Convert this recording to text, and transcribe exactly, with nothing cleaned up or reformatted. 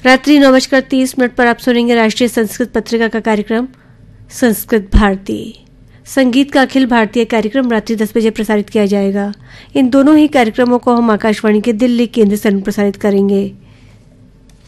रात्रि नौ बजकर तीस मिनट पर आप सुनेंगे राष्ट्रीय संस्कृत पत्रिका का कार्यक्रम संस्कृत भारती। संगीत का अखिल भारतीय कार्यक्रम रात्रि दस बजे प्रसारित किया जाएगा। इन दोनों ही कार्यक्रमों को हम आकाशवाणी के दिल्ली केंद्र से प्रसारित करेंगे।